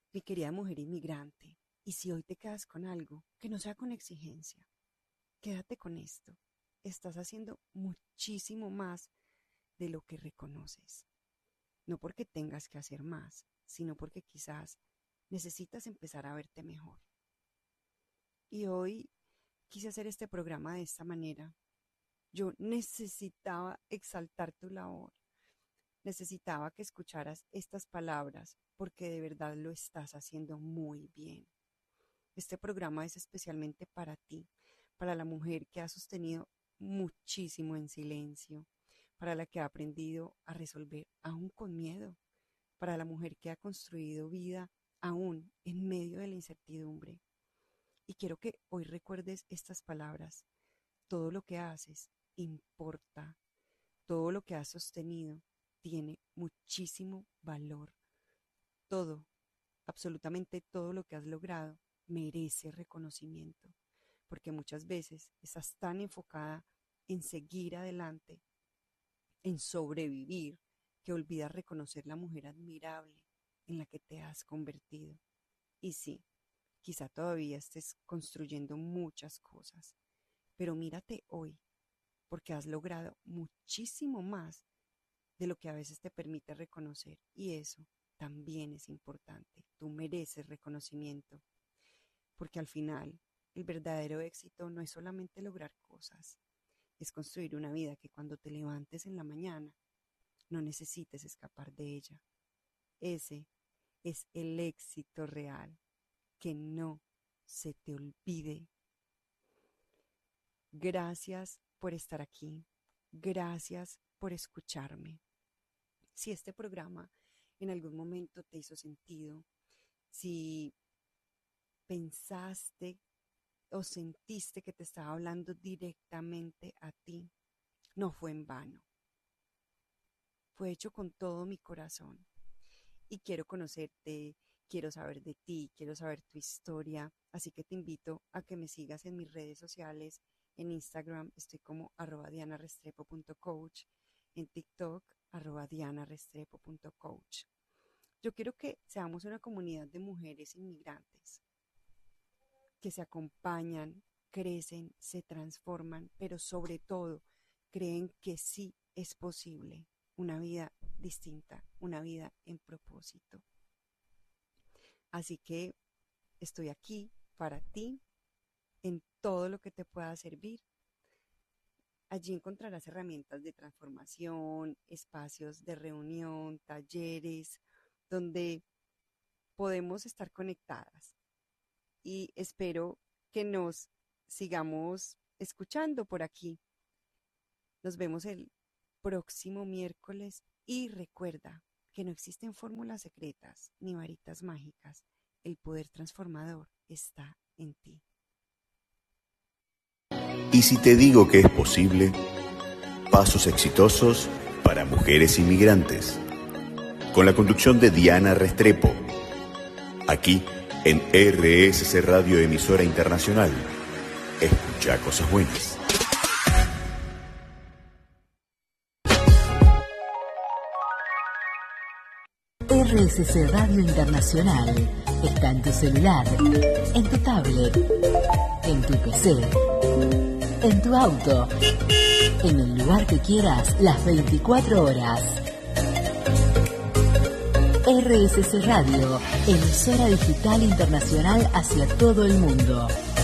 mi querida mujer inmigrante, y si hoy te quedas con algo, que no sea con exigencia, quédate con esto. Estás haciendo muchísimo más de lo que reconoces. No porque tengas que hacer más, sino porque quizás necesitas empezar a verte mejor. Y hoy quise hacer este programa de esta manera. Yo necesitaba exaltar tu labor. Necesitaba que escucharas estas palabras porque de verdad lo estás haciendo muy bien. Este programa es especialmente para ti, para la mujer que ha sostenido muchísimo en silencio, para la que ha aprendido a resolver aún con miedo, para la mujer que ha construido vida aún en medio de la incertidumbre. Y quiero que hoy recuerdes estas palabras. Todo lo que haces importa, todo lo que has sostenido tiene muchísimo valor. Todo, absolutamente todo lo que has logrado merece reconocimiento, porque muchas veces estás tan enfocada en seguir adelante, en sobrevivir, que olvidas reconocer la mujer admirable en la que te has convertido. Y sí, quizá todavía estés construyendo muchas cosas, pero mírate hoy, porque has logrado muchísimo más de lo que a veces te permite reconocer, y eso también es importante. Tú mereces reconocimiento, porque al final el verdadero éxito no es solamente lograr cosas, es construir una vida que cuando te levantes en la mañana no necesites escapar de ella. Ese es el éxito real, que no se te olvide. Gracias por estar aquí, gracias por escucharme. Si este programa en algún momento te hizo sentido, si pensaste o sentiste que te estaba hablando directamente a ti, no fue en vano. Fue hecho con todo mi corazón. Y quiero conocerte, quiero saber de ti, quiero saber tu historia. Así que te invito a que me sigas en mis redes sociales. En Instagram estoy como @dianarestrepo.coach. En TikTok @dianarestrepo.coach. Yo quiero que seamos una comunidad de mujeres inmigrantes que se acompañan, crecen, se transforman, pero sobre todo creen que sí es posible una vida distinta, una vida en propósito. Así que estoy aquí para ti en todo lo que te pueda servir. Allí encontrarás herramientas de transformación, espacios de reunión, talleres, donde podemos estar conectadas. Y espero que nos sigamos escuchando por aquí. Nos vemos el próximo miércoles y recuerda que no existen fórmulas secretas ni varitas mágicas. El poder transformador está en ti. Y si te digo que es posible, pasos exitosos para mujeres inmigrantes. Con la conducción de Diana Restrepo. Aquí en RSC Radio Emisora Internacional. Escucha cosas buenas. RSC Radio Internacional está en tu celular, en tu tablet, en tu PC, en tu auto, en el lugar que quieras, las 24 horas. RSC Radio, emisora digital internacional hacia todo el mundo.